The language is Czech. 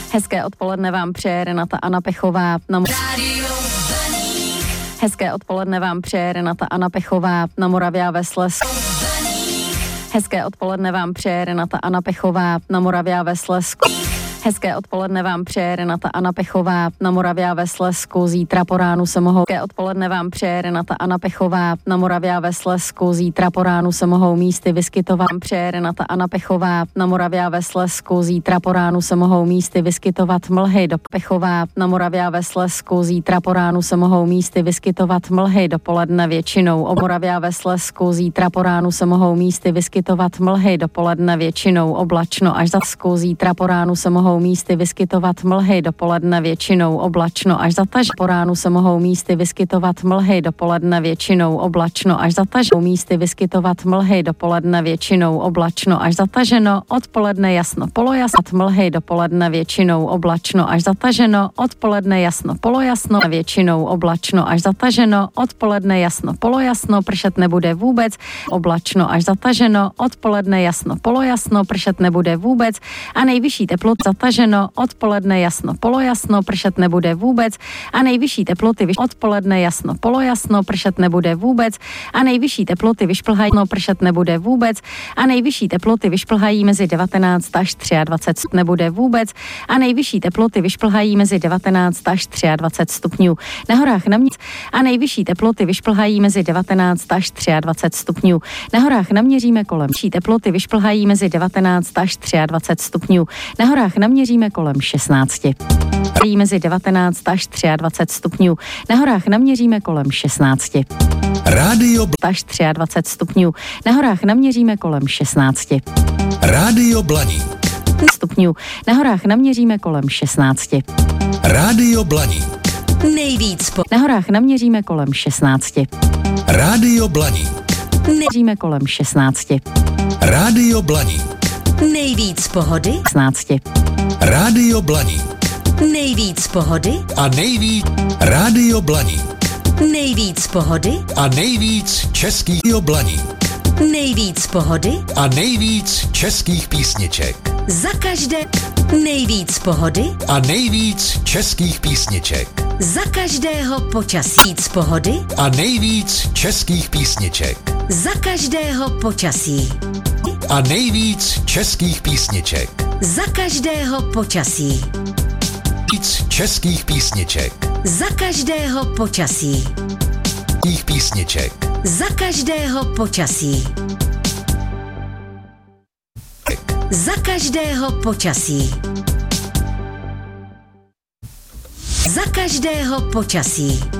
Hezké odpoledne vám přeje Renata Anna Pechová. Hezké odpoledne vám přeje Renata Anna Pechová na Moravě a ve Slezsku. Hezké odpoledne vám přeje Renata Anna Pechová na Moravě a ve Slezsku. Hezké odpoledne vám přeje Renata Anna Pechová na Moravě a ve Slezsku. Zítra po ránu se mohou... Hezké odpoledne vám přeje Renata Anna Pechová na Moravě a ve Slezsku. Zítra po ránu se mohou místy vyskytovat. Přeje Renata Anna Pechová na Moravě a ve Slezsku. Zítra po ránu se mohou místy vyskytovat mlhy do Pechová na Moravě a ve Slezsku. Zítra po ránu se mohou místy vyskytovat mlhy, dopoledne většinou o Moravě a ve Slezsku. Zítra po ránu se mohou místy vyskytovat mlhy, dopoledne většinou oblačno až za Slezsku. Zítra po ránu se mohou místy vyskytovat mlhy, dopoledne většinou oblačno až zataženo. Po ránu se mohou místy vyskytovat mlhy, dopoledne většinou oblačno až zataženo. Místy vyskytovat mlhy, dopoledne většinou oblačno až zataženo. Odpoledne jasno polojasno. Mlhy, dopoledne většinou oblačno až zataženo. Odpoledne jasno polojasno. Většinou oblačno až zataženo. Odpoledne jasno polojasno, pršet nebude vůbec. Oblačno až zataženo. Odpoledne jasno polojasno, pršet nebude vůbec. A nejvyšší teplota zataženo, odpoledne jasno polojasno, pršet nebude vůbec a nejvyšší teploty odpoledne jasno polojasno, pršet nebude vůbec a nejvyšší teploty vyšplhají, pršet nebude vůbec a nejvyšší teploty vyšplhají mezi 19 až 23 nebude vůbec a nejvyšší teploty vyšplhají mezi 19 až 23 stupňů. Na horách na měříme a nejvyšší teploty vyšplhají mezi 19 až 23 stupňů. Na horách naměříme kolem. Nejvyšší teploty vyšplhají mezi 19 až 23 stupňů. Na horách naměříme kolem 16. Mezi 19 až 23 stupňů. Na horách naměříme kolem 16. Rádio až 23 stupňů. Na horách naměříme kolem 16. Rádio Blaník stupňů. Na horách naměříme kolem 16. Rádio Blaník. Nejvíc Na horách naměříme kolem 16. Rádio Blaník. Měříme kolem 16. Rádio Blaník. Nejvíc pohody 16. Rádio Blaník. Nejvíc pohody A nejvíc Rádio Blaník. Nejvíc pohody A nejvíc českých Rádio Blaník. Nejvíc pohody A nejvíc českých písniček. za každé nejvíc pohody A nejvíc českých písniček. za každého počasí. Víc pohody A nejvíc českých písniček. za každého počasí. A nejvíc českých písniček. Za každého počasí. Víc českých písniček. Za každého počasí. Českých písniček. Za každého počasí. Za každého počasí. Za každého počasí.